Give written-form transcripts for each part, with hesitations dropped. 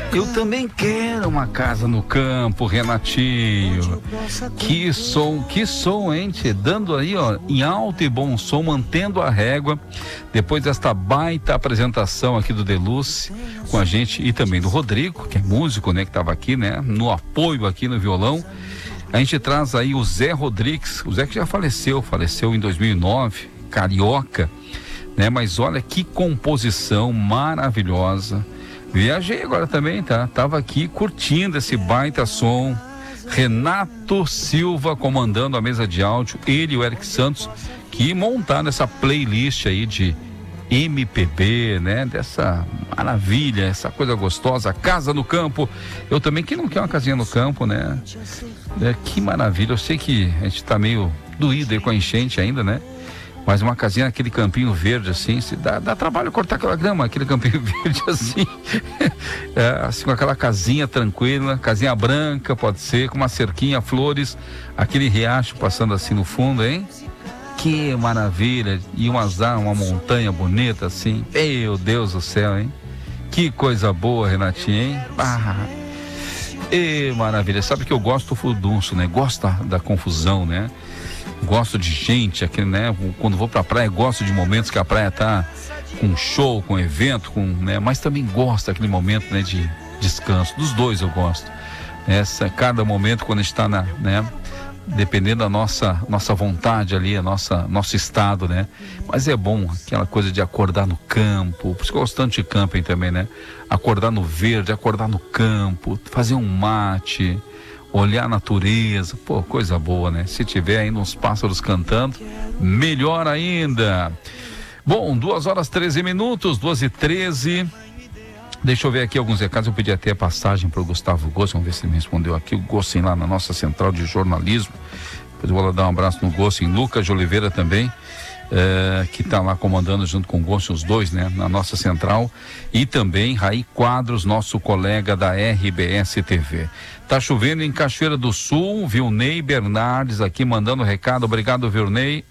Eu também quero uma casa no campo, Renatinho. Que som, hein? Dando aí, ó, em alto e bom som, mantendo a régua. Depois desta baita apresentação aqui do Deluce com a gente e também do Rodrigo, que é músico, né? Que estava aqui, né? No apoio aqui no violão. A gente traz aí o Zé Rodrigues, o Zé que já faleceu em 2009, carioca, né? Mas olha que composição maravilhosa. Viajei agora também, tá? Tava aqui curtindo esse baita som. Renato Silva comandando a mesa de áudio, ele e o Eric Santos, que montaram essa playlist aí de MPB, né? Dessa maravilha, essa coisa gostosa, casa no campo. Eu também, quem não quer uma casinha no campo, né? Que maravilha, eu sei que a gente tá meio doído aí com a enchente ainda, né? Mas uma casinha naquele campinho verde assim, dá trabalho cortar aquela grama, aquele campinho verde assim, assim com aquela casinha tranquila, casinha branca pode ser, com uma cerquinha, flores, aquele riacho passando assim no fundo, hein? Que maravilha, e uma montanha bonita assim, meu Deus do céu, hein? Que coisa boa, Renatinho, hein? Maravilha, sabe que eu gosto do furdunço, né? Gosto da confusão, né? Gosto de gente, aqui, né? Quando vou pra praia, gosto de momentos que a praia tá com show, com evento, né? Mas também gosto daquele momento, né? De descanso. Dos dois eu gosto. Cada momento quando a gente tá né? Dependendo da nossa vontade ali, nosso estado, né? Mas é bom aquela coisa de acordar no campo, por isso que eu gosto tanto de camping também, né? Acordar no verde, acordar no campo, fazer um mate, olhar a natureza, pô, coisa boa, né? Se tiver ainda uns pássaros cantando, melhor ainda. Bom, 2h13, 2h13. Deixa eu ver aqui alguns recados. Eu pedi até a passagem para o Gustavo Gossi, vamos ver se ele me respondeu aqui. O Gossi lá na nossa central de jornalismo. Depois eu vou lá dar um abraço no Gossi, em Lucas de Oliveira também, que está lá comandando junto com o Gossi, os dois, né? Na nossa central. E também Raí Quadros, nosso colega da RBS TV. Tá chovendo em Cachoeira do Sul, Vilney Bernardes aqui mandando recado. Obrigado, Vilney.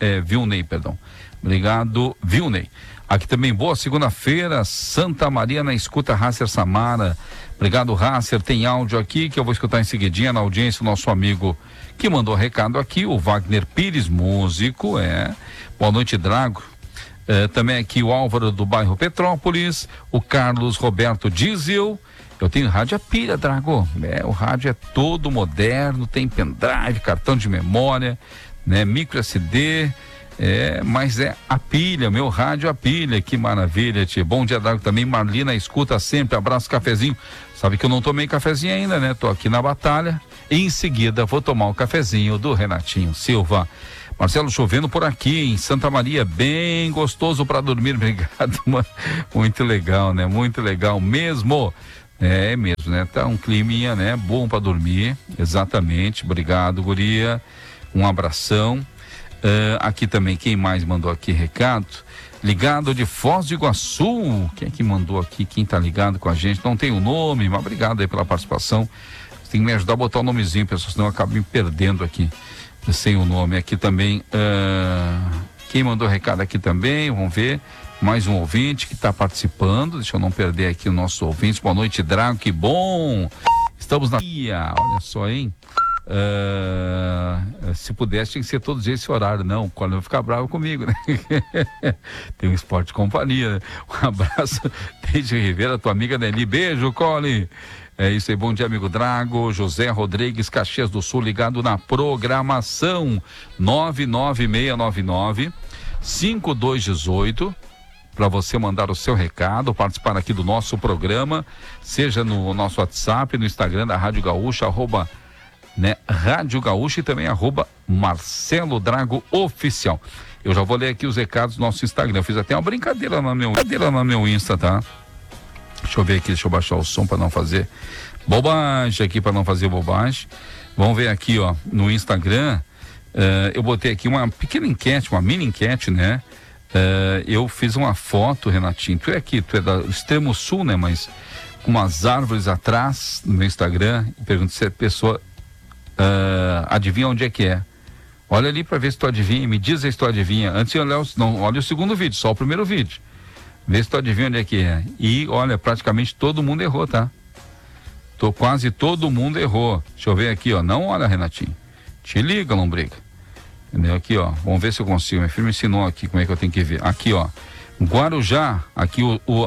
Obrigado, Vilney. Aqui também, boa segunda-feira, Santa Maria na escuta, Rasser Samara. Obrigado, Rasser. Tem áudio aqui que eu vou escutar em seguidinha na audiência, o nosso amigo que mandou recado aqui, o Wagner Pires, músico, Boa noite, Drago. Também aqui o Álvaro do bairro Petrópolis, o Carlos Roberto Diesel. Eu tenho rádio a pilha, Drago. O rádio é todo moderno, tem pendrive, cartão de memória, né? Micro SD. Mas é a pilha, meu rádio a pilha, que maravilha, tia. Bom dia, Drago, também, Marlina, escuta sempre, abraço, cafezinho. Sabe que eu não tomei cafezinho ainda, né? Tô aqui na batalha, e em seguida vou tomar o cafezinho do Renatinho Silva. Marcelo, chovendo por aqui em Santa Maria, bem gostoso para dormir, obrigado, muito legal, né? Muito legal mesmo. É mesmo, né? Tá um climinha, né? Bom para dormir, exatamente, obrigado, guria, um abração. Aqui também, quem mais mandou aqui recado? Ligado de Foz do Iguaçu. Quem é que mandou aqui? Quem tá ligado com a gente? Não tem o nome, mas obrigado aí pela participação. Você tem que me ajudar a botar o nomezinho, pessoal, senão eu acabo me perdendo aqui sem o nome. Aqui também, quem mandou recado aqui também, vamos ver. Mais um ouvinte que está participando. Deixa eu não perder aqui o nosso ouvinte. Boa noite, Drago, que bom. Estamos na... Olha só, hein? Se pudesse, tinha que ser todos esse horário. Não, o Colin vai ficar bravo comigo, né? Tem um Esporte Companhia, né? Um abraço desde Rivera, tua amiga Nelly. Beijo, Colin. É isso aí, bom dia, amigo Drago. José Rodrigues, Caxias do Sul, ligado na programação 99699-5218. Para você mandar o seu recado, participar aqui do nosso programa, seja no nosso WhatsApp, no Instagram da Rádio Gaúcha, Rádio Gaúcha, e também @Marcelo Drago Oficial. Eu já vou ler aqui os recados do nosso Instagram. Eu fiz até uma brincadeira no meu Insta, tá? Deixa eu ver aqui, deixa eu baixar o som para não fazer bobagem aqui, para não fazer bobagem. Vamos ver aqui, ó, no Instagram. Eu botei aqui uma pequena enquete, uma mini enquete, né? Eu fiz uma foto, Renatinho. Tu é do extremo sul, né? Mas com umas árvores atrás no meu Instagram. Pergunto se a pessoa adivinha onde é que é. Olha ali para ver se tu adivinha. Me diz aí se tu adivinha. Antes de olhar, não, olha o segundo vídeo, só o primeiro vídeo. Vê se tu adivinha onde é que é. E olha, praticamente todo mundo errou, tá? Quase todo mundo errou. Deixa eu ver aqui, ó. Não olha, Renatinho. Te liga, lombriga. Entendeu? Aqui, ó. Vamos ver se eu consigo. Minha filha me ensinou aqui como é que eu tenho que ver. Aqui, ó. Guarujá. Aqui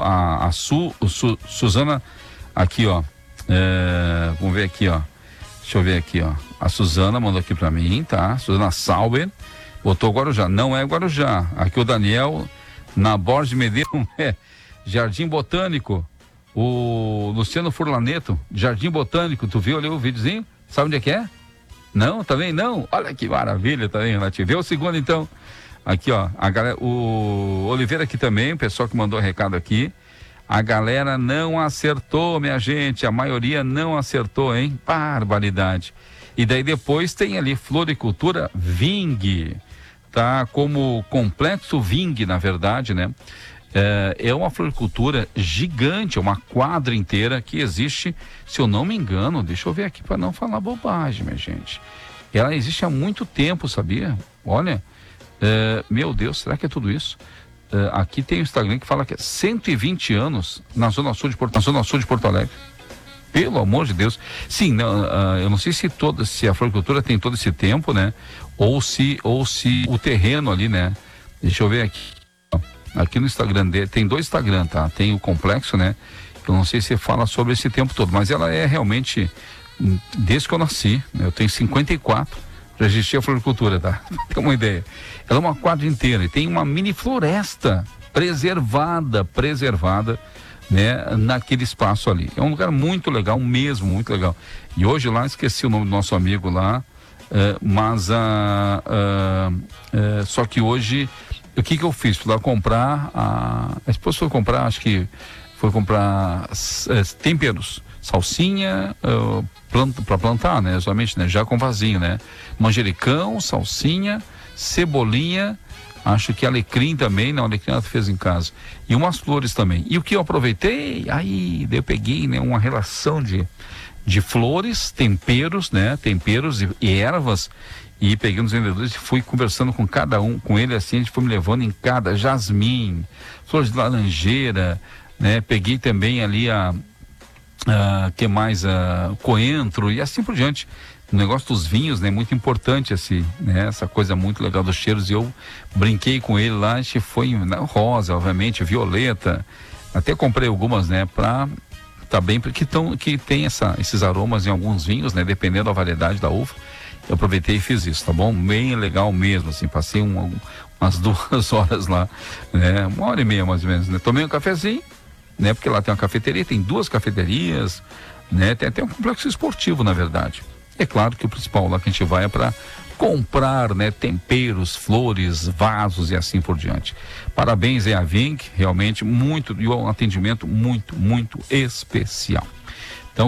Suzana. Aqui, ó. Vamos ver aqui, ó. Deixa eu ver aqui, ó. A Suzana mandou aqui pra mim, tá? Suzana Sauber. Botou Guarujá. Não é Guarujá. Aqui o Daniel. Na Borges Medeiros. Jardim Botânico. O Luciano Furlaneto. Jardim Botânico. Tu viu ali o videozinho? Sabe onde é que é? Não, também não. Olha que maravilha também, Renatinho. Vê o segundo, então. Aqui, ó. A galera, o Oliveira aqui também, o pessoal que mandou recado aqui. A galera não acertou, minha gente. A maioria não acertou, hein? Barbaridade. E daí depois tem ali Floricultura Ving. Tá como Complexo Ving, na verdade, né? É uma floricultura gigante, é uma quadra inteira que existe, se eu não me engano, deixa eu ver aqui para não falar bobagem, minha gente. Ela existe há muito tempo, sabia? Olha, meu Deus, será que é tudo isso? Aqui tem o Instagram que fala que é 120 anos na Zona Sul de Porto Alegre. Pelo amor de Deus. Sim, eu não sei se a floricultura tem todo esse tempo, né? Ou se o terreno ali, né? Deixa eu ver aqui. Aqui no Instagram dele, tem 2 Instagram, tá? Tem o complexo, né? Eu não sei se fala sobre esse tempo todo, mas ela é realmente, desde que eu nasci, né? Eu tenho 54, já existia a floricultura, tá? Tem uma ideia. Ela é uma quadra inteira e tem uma mini floresta preservada, né? Naquele espaço ali. É um lugar muito legal mesmo, muito legal. E hoje lá, esqueci o nome do nosso amigo lá, mas só que hoje... O que eu fiz? Fui lá comprar, a esposa foi comprar, acho que foi comprar temperos, salsinha para plantar, né? Somente, né? Já com vasinho, né? Manjericão, salsinha, cebolinha, acho que alecrim também, não, alecrim ela fez em casa. E umas flores também. E o que eu aproveitei, daí eu peguei, né? Uma relação de flores, temperos, né? Temperos e ervas. E peguei uns vendedores e fui conversando com cada um, com ele assim, a gente foi me levando em cada, jasmim, flores de laranjeira, né? Peguei também ali que mais, coentro e assim por diante. O negócio dos vinhos, né? Muito importante assim, né? Essa coisa muito legal dos cheiros, e eu brinquei com ele lá, a gente foi na rosa, obviamente, violeta, até comprei algumas, né? Pra tá bem, porque que tem esses aromas em alguns vinhos, né? Dependendo da variedade da uva. Eu aproveitei e fiz isso, tá bom? Bem legal mesmo, assim, passei umas 2 horas lá, né? 1h30 mais ou menos, né? Tomei um cafezinho, né? Porque lá tem uma cafeteria, tem 2 cafeterias, né? Tem até um complexo esportivo, na verdade. É claro que o principal lá que a gente vai é para comprar, né? Temperos, flores, vasos e assim por diante. Parabéns, a Ving, realmente muito, e um atendimento muito, muito especial.